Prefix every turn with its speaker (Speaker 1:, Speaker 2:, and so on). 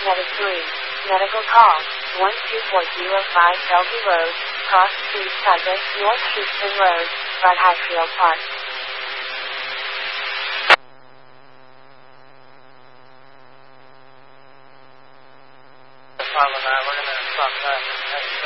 Speaker 1: Medic3. Medical call. 12405 Bellevue Road, Cross Street, Cypress, North Houston Road, Bud Highfield Park.
Speaker 2: Department 9, we're going to stop that.